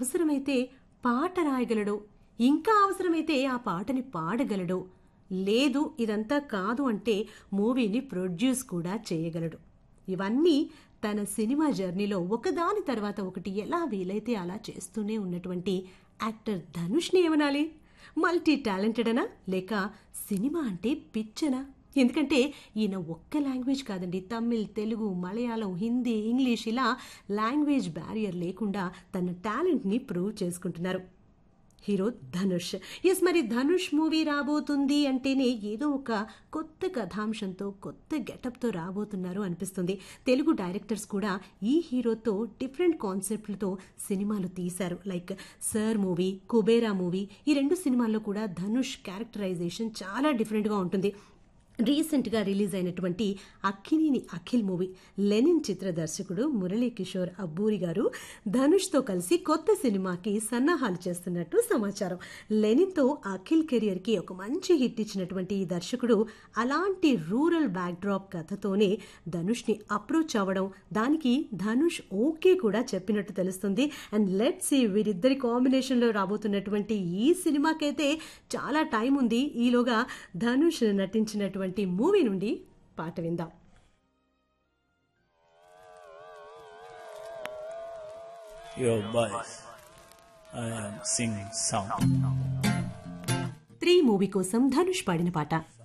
అవసరమైతే పాట రాయగలడో, ఇంకా అవసరమైతే ఆ పాటని పాడగలడో, లేదు ఇదంతా కాదు అంటే మూవీని ప్రొడ్యూస్ కూడా చేయగలడు. ఇవన్నీ తన సినిమా జర్నీలో ఒకదాని తర్వాత ఒకటి ఎలా వీలైతే అలా చేస్తూనే ఉన్నటువంటి యాక్టర్ ధనుష్ని ఏమనాలి? మల్టీ టాలెంటెడ్ అనా, లేక సినిమా అంటే పిచ్చనా? ఎందుకంటే ఈయన ఒక్క లాంగ్వేజ్ కాదండి, తమిళ్, తెలుగు, మలయాళం, హిందీ, ఇంగ్లీష్ ఇలా లాంగ్వేజ్ బ్యారియర్ లేకుండా తన టాలెంట్ని ప్రూవ్ చేసుకుంటున్నారు హీరో ధనుష్. ఎస్, మరి ధనుష్ మూవీ రాబోతుంది అంటేనే ఏదో ఒక కొత్త కథాంశంతో, కొత్త గెటప్తో రాబోతున్నారు అనిపిస్తుంది. తెలుగు డైరెక్టర్స్ కూడా ఈ హీరోతో డిఫరెంట్ కాన్సెప్ట్లతో సినిమాలు తీశారు. Like sir movie, Kubera movie, ఈ 2 సినిమాల్లో కూడా ధనుష్ క్యారెక్టరైజేషన్ చాలా డిఫరెంట్గా ఉంటుంది. రీసెంట్గా రిలీజ్ అయినటువంటి అక్కినేని అఖిల్ మూవీ, లెనిన్ చిత్ర దర్శకుడు మురళీకిషోర్ అబ్బూరి గారు ధనుష్తో కలిసి కొత్త సినిమాకి సన్నాహాలు చేస్తున్నట్టు సమాచారం. లెనిన్తో అఖిల్ కెరియర్కి ఒక మంచి హిట్ ఇచ్చినటువంటి ఈ దర్శకుడు అలాంటి రూరల్ బ్యాక్డ్రాప్ కథతోనే ధనుష్ని అప్రోచ్ అవ్వడం, దానికి ధనుష్ ఓకే కూడా చెప్పినట్టు తెలుస్తుంది. అండ్ లెట్స్ సీ వీరిద్దరి కాంబినేషన్లో రాబోతున్నటువంటి ఈ సినిమాకైతే చాలా టైం ఉంది. ఈలోగా ధనుష్ నటించినటువంటి మూవీ నుండి పాట విందాం. Your voice, I am singing song. 3 movie కోసం ధనుష్ పాడిన పాట.